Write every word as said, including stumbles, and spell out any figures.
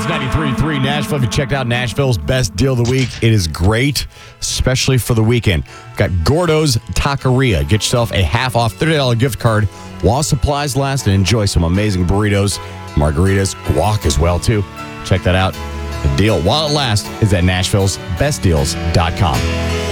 ninety-three point three Nashville. If you checked out Nashville's best deal of the week, it is great, especially for the weekend. Got Gordo's Taqueria. Get yourself a half-off thirty dollars gift card while supplies last and enjoy some amazing burritos, margaritas, guac as well, too. Check that out. The deal while it lasts is at Nashville's best deals dot com.